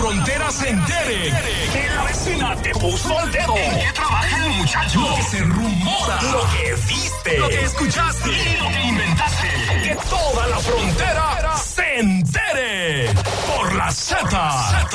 frontera se entere. Que la vecina te puso el dedo. ¿En qué trabaja el muchacho? Lo que se rumora. Lo que viste. Lo que escuchaste. Y lo que inventaste. Que toda la frontera se entere. Por la Z.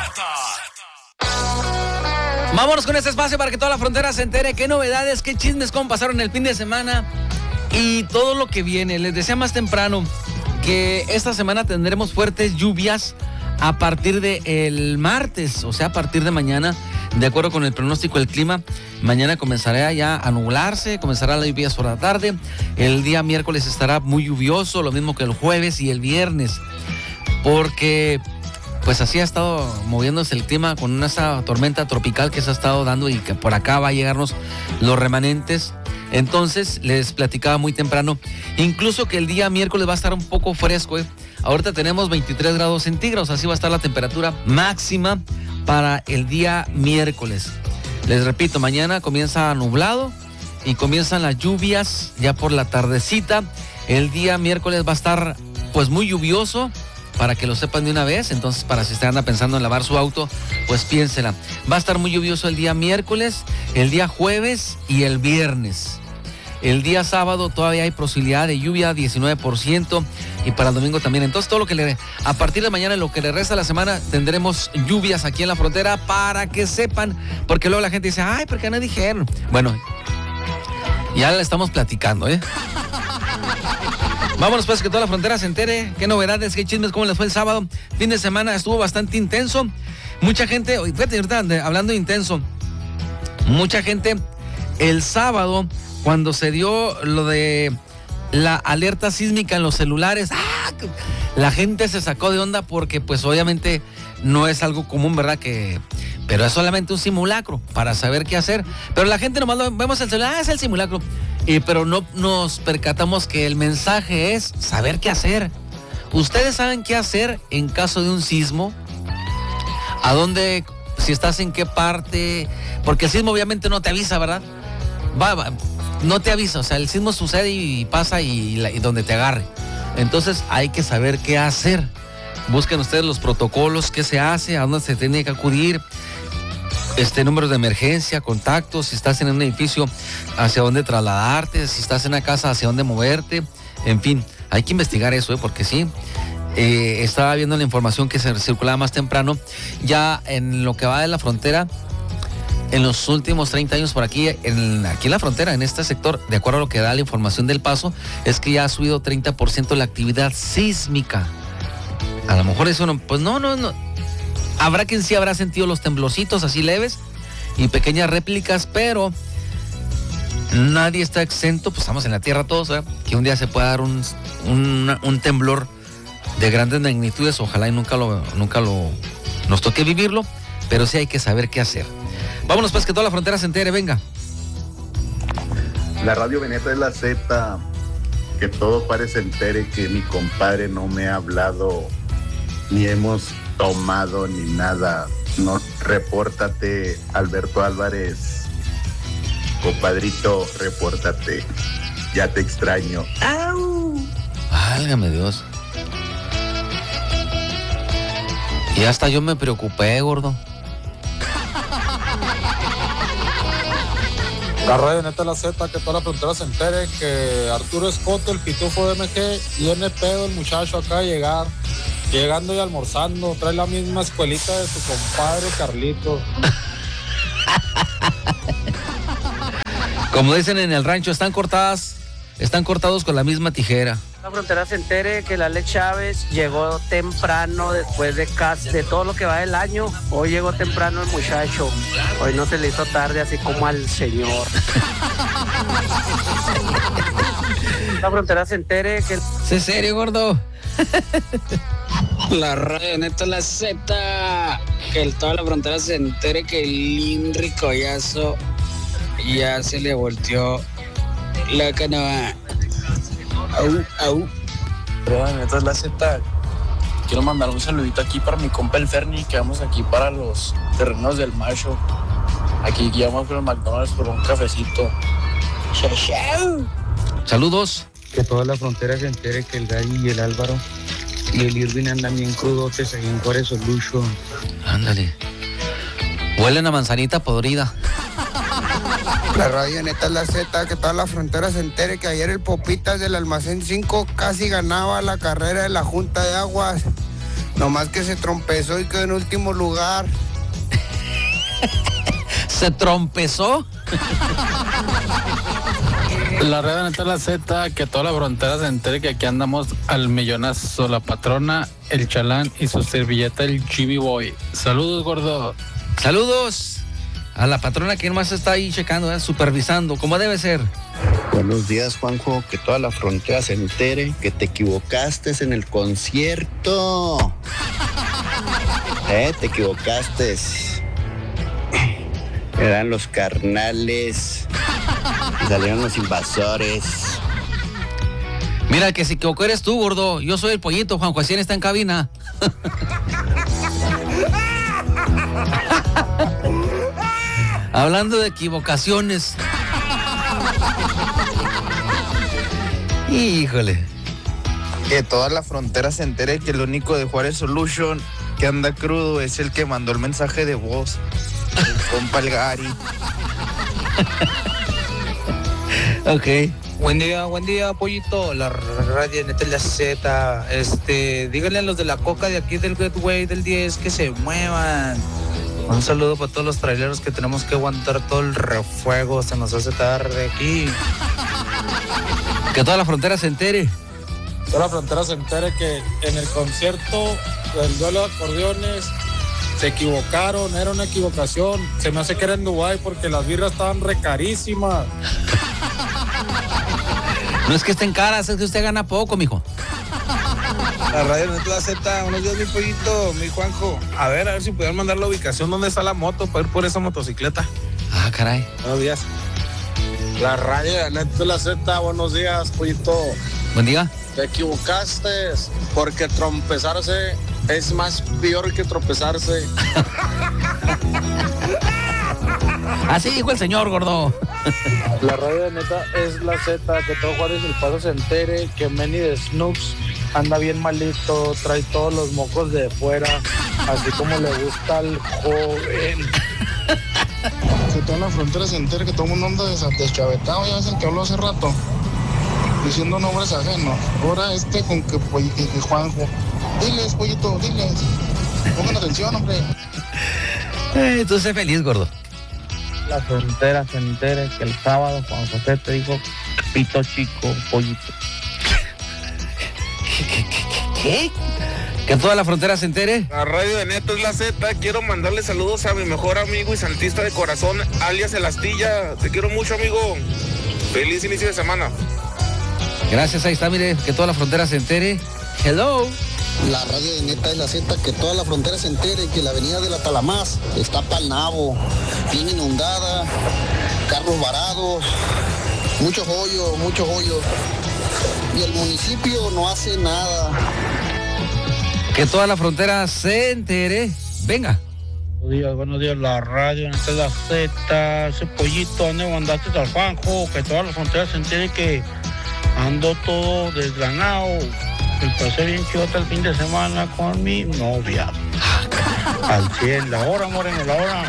Vámonos con este espacio para que toda la frontera se entere. Qué novedades, qué chismes, cómo pasaron el fin de semana y todo lo que viene. Les decía más temprano que esta semana tendremos fuertes lluvias a partir del martes, o sea, a partir de mañana, de acuerdo con el pronóstico del clima. Mañana comenzará ya a nublarse, comenzará la lluvia por la tarde. El día miércoles estará muy lluvioso, lo mismo que el jueves y el viernes, porque pues así ha estado moviéndose el clima con esa tormenta tropical que se ha estado dando y que por acá va a llegarnos los remanentes. Entonces, les platicaba muy temprano, incluso que el día miércoles va a estar un poco fresco, Ahorita tenemos 23 grados centígrados, así va a estar la temperatura máxima para el día miércoles. Les repito, mañana comienza nublado y comienzan las lluvias ya por la tardecita. El día miércoles va a estar pues muy lluvioso, para que lo sepan de una vez. Entonces, para si usted anda pensando en lavar su auto, pues piénsela. Va a estar muy lluvioso el día miércoles, el día jueves y el viernes. El día sábado todavía hay posibilidad de lluvia, 19%, y para el domingo también. Entonces, a partir de mañana, en lo que le resta la semana, tendremos lluvias aquí en la frontera, para que sepan, porque luego la gente dice, ay, ¿por qué no dijeron? Bueno, ya le estamos platicando, Vámonos pues, que toda la frontera se entere. Qué novedades, qué chismes, cómo les fue el sábado. Fin de semana estuvo bastante intenso. Mucha gente, fíjate, ahorita hablando de intenso, mucha gente el sábado, cuando se dio lo de la alerta sísmica en los celulares, la gente se sacó de onda porque pues obviamente no es algo común, ¿verdad? Pero es solamente un simulacro para saber qué hacer. Pero la gente nomás vemos el celular, es el simulacro. Pero no nos percatamos que el mensaje es saber qué hacer. ¿Ustedes saben qué hacer en caso de un sismo? ¿A dónde, si estás en qué parte? Porque el sismo obviamente no te avisa, ¿verdad? No te avisa, o sea, el sismo sucede y pasa y donde te agarre. Entonces hay que saber qué hacer. Busquen ustedes los protocolos, qué se hace, a dónde se tiene que acudir, números de emergencia, contactos, si estás en un edificio, hacia dónde trasladarte, si estás en una casa, hacia dónde moverte. En fin, hay que investigar eso, porque sí. Estaba viendo la información que se circulaba más temprano, ya en lo que va de la frontera, en los últimos 30 años por aquí, aquí en la frontera, en este sector, de acuerdo a lo que da la información del Paso, es que ya ha subido 30% la actividad sísmica. A lo mejor eso no, pues no. Habrá quien sí habrá sentido los temblorcitos así leves y pequeñas réplicas, pero nadie está exento, pues estamos en la tierra todos, ¿verdad? Que un día se pueda dar un temblor de grandes magnitudes. Ojalá y nunca nos toque vivirlo, pero sí hay que saber qué hacer. Vámonos pues, que toda la frontera se entere, venga. La radio Veneta es la Z, que todo Juárez se entere que mi compadre no me ha hablado, ni hemos tomado ni nada. No, repórtate, Alberto Álvarez. Compadrito, repórtate. Ya te extraño. ¡Au! Válgame Dios. Y hasta yo me preocupé, gordo. La radio Neta la Z, que toda la frontera se entere que Arturo Escoto, el pitufo de MG, viene pedo el muchacho acá a llegando y almorzando, trae la misma escuelita de su compadre Carlito. Como dicen en el rancho, están cortados con la misma tijera. La frontera se entere que la Alex Chávez llegó temprano después de todo lo que va del año. Hoy llegó temprano el muchacho. Hoy no se le hizo tarde así como al señor. La frontera se entere que... ¿Es serio, gordo? La radio Neta la Z, que toda la frontera se entere que el Inri Collazo ya se le volteó la canoa. Au. Radio Neta es la Z. Quiero mandar un saludito aquí para mi compa el Ferni, que vamos aquí para los terrenos del Macho. Aquí vamos con el McDonald's por un cafecito. Saludos. Que toda la frontera se entere que el Galli y el Álvaro y el Irving andan bien crudotes ahí en Juárez Solution. Ándale. Huelen a manzanita podrida. La radio neta es la Z, que toda la frontera se entere que ayer el Popitas del Almacén 5 casi ganaba la carrera de la Junta de Aguas. Nomás que se trompezó y quedó en último lugar. ¿Se trompezó? La red neta es la Z, que toda la frontera se entere que aquí andamos al millonazo, la patrona, el chalán y su servilleta, el Jimmy Boy. Saludos, gordo. Saludos a la patrona que nomás está ahí checando, supervisando, como debe ser. Buenos días, Juanjo, que toda la frontera se entere que te equivocaste en el concierto. Te equivocaste. Eran los Carnales. Salieron los Invasores. Mira, el que se equivocó eres tú, gordo. Yo soy el pollito, Juan José está en cabina. Hablando de equivocaciones. Híjole. Que toda la frontera se entere que el único de Juárez Solution que anda crudo es el que mandó el mensaje de voz. El compa el Gary. Ok. Buen día, pollito. La radio neta es la Z. Díganle a los de la coca de aquí del Gateway del 10 que se muevan. Un saludo para todos los traileros que tenemos que aguantar todo el refuego. Se nos hace tarde aquí. Que toda la frontera se entere. Toda la frontera se entere que en el concierto del duelo de acordeones se equivocaron, era una equivocación. Se me hace que era en Dubái porque las birras estaban recarísimas. No es que estén caras, es que usted gana poco, mijo. La radio neta es la Z. Buenos días, mi pollito, mi Juanjo. A ver si pudieran mandar la ubicación donde está la moto para ir por esa motocicleta. Ah, caray. Buenos días. La radio neta es la Z. Buenos días, pollito. Buen día. Te equivocaste porque trompezarse es más peor que tropezarse. Así dijo el señor, gordo. La radio neta es la Z, que todo Juárez el Paso se entere que Manny de Snooks anda bien malito, trae todos los mocos de fuera, así como le gusta al joven. Que toda la frontera se entere que todo el mundo anda deschavetado, ya ves el que habló hace rato, diciendo nombres ajenos. Ahora con que Juanjo. Diles, pollito, diles. Pongan atención, hombre. Tú sé feliz, gordo. La frontera se entere que el sábado Juan José te dijo pito chico, pollito. ¿Qué? Que toda la frontera se entere. La radio de neta es la Z. Quiero mandarle saludos a mi mejor amigo y santista de corazón, alias El Astilla. Te quiero mucho, amigo. Feliz inicio de semana. Gracias, ahí está, mire, que toda la frontera se entere. Hello. La radio de neta es la Z, que toda la frontera se entere que la avenida de la Talamás está pa'l nabo, bien inundada, carros varados, mucho hoyo. Y el municipio no hace nada. Que toda la frontera se entere. Venga. Buenos días, la radio, esta es la Z, ese pollito, ¿dónde mandaste al Juanjo? Que toda la frontera se entere que ando todo desgranado. Me pasé bien chota el fin de semana con mi novia. Al 100, la hora, moreno, la hora.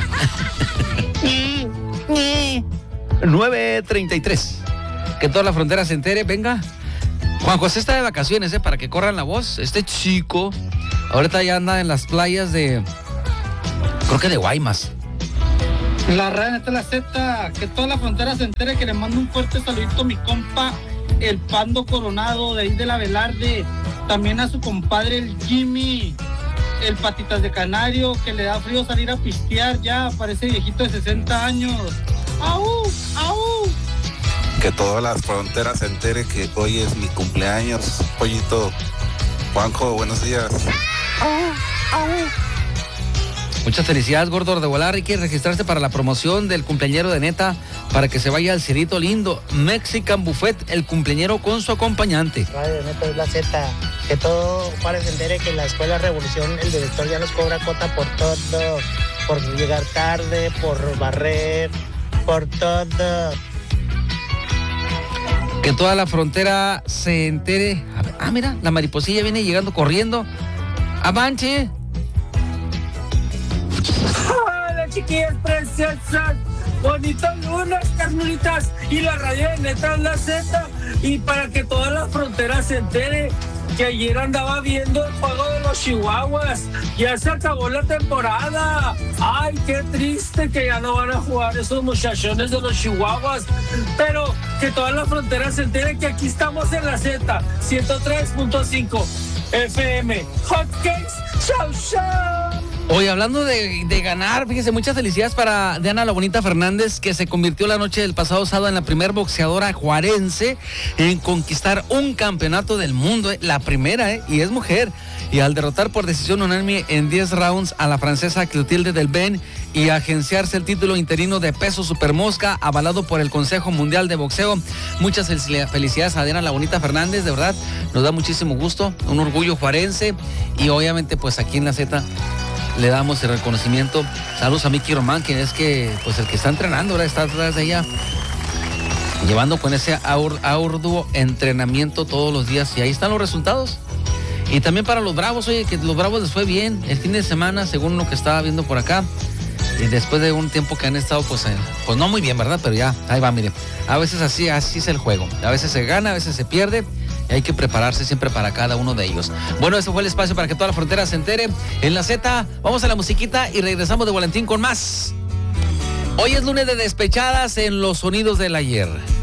9:33. Que toda la frontera se entere, venga. Juan José está de vacaciones, para que corran la voz. Este chico ahorita ya anda en las playas de, creo que de Guaymas. La radio neta la Z, que toda la frontera se entere que le mando un fuerte saludito a mi compa el Pando Coronado de ahí de la Velarde, también a su compadre el Jimmy, el Patitas de Canario, que le da frío salir a pistear, ya parece viejito de 60 años. ¡Au! ¡Au! Que toda la frontera se entere que hoy es mi cumpleaños, pollito. Juanjo, buenos días. ¡Au! ¡Au! Muchas felicidades, gordo de volar. Hay que registrarse para la promoción del cumpleañero de neta para que se vaya al Cerrito Lindo. Mexican Buffet, el cumpleañero con su acompañante. Radio neta es la Z. Que todo Juárez se entere que en la Escuela Revolución el director ya nos cobra cuota por todo. Por llegar tarde, por barrer, por todo. Que toda la frontera se entere. A ver, mira, la mariposilla viene llegando corriendo. ¡Avance! Hola, chiquillas preciosas. Bonitos lunes, carnulitas. Y la radio de Neta es la Z. Y para que toda la frontera se entere que ayer andaba viendo el juego de los Chihuahuas. Ya se acabó la temporada. Ay, qué triste que ya no van a jugar esos muchachones de los Chihuahuas. Pero que toda la frontera se entere que aquí estamos en la Z 103.5 FM. Hotcakes, chau, chau. Hoy hablando de ganar, fíjese, muchas felicidades para Diana La Bonita Fernández, que se convirtió la noche del pasado sábado en la primer boxeadora juarense en conquistar un campeonato del mundo, la primera, y es mujer. Y al derrotar por decisión unánime en 10 rounds a la francesa Clotilde Delben y agenciarse el título interino de peso supermosca, avalado por el Consejo Mundial de Boxeo. Muchas felicidades a Diana La Bonita Fernández, de verdad, nos da muchísimo gusto, un orgullo juarense, y obviamente pues aquí en la Z le damos el reconocimiento. Saludos a Miki Román, quien es que, pues el que está entrenando, ahora está atrás de ella, llevando con ese arduo entrenamiento todos los días, y ahí están los resultados. Y también para los Bravos, oye, que los Bravos les fue bien el fin de semana, según lo que estaba viendo por acá, y después de un tiempo que han estado, pues no muy bien, ¿verdad? Pero ya, ahí va, mire, a veces así es el juego, a veces se gana, a veces se pierde, y hay que prepararse siempre para cada uno de ellos. Bueno, ese fue el espacio para que toda la frontera se entere. En la Z, vamos a la musiquita y regresamos de Valentín con más. Hoy es lunes de despechadas en los sonidos del ayer.